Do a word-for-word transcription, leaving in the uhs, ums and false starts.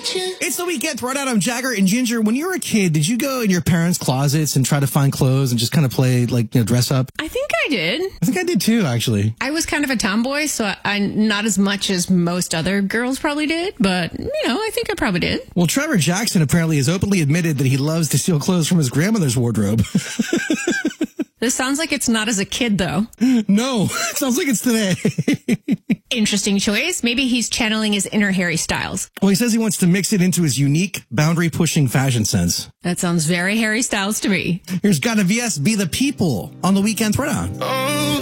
It's the weekend throwdown. I'm Jagger and Ginger. When you were a kid, did you go in your parents' closets and try to find clothes and just kind of play, like, you know, dress up? I think I did. I think I did too, actually. I was kind of a tomboy, so I, I not as much as most other girls probably did, but, you know, I think I probably did. Well, Trevor Jackson apparently has openly admitted that he loves to steal clothes from his grandmother's wardrobe. This sounds like it's not as a kid, though. No, it sounds like it's today. Interesting choice. Maybe he's channeling his inner Harry Styles. Well, he says he wants to mix it into his unique, boundary-pushing fashion sense. That sounds very Harry Styles to me. Here's Gotta V S Be the People on the Weekend Throwdown. Oh.